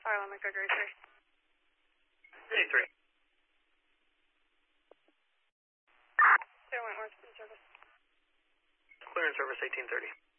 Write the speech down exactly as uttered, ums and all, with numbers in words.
Harlan McGregor, three. eighty-three. Zero Wentworth, in service. Clear in service eighteen thirty.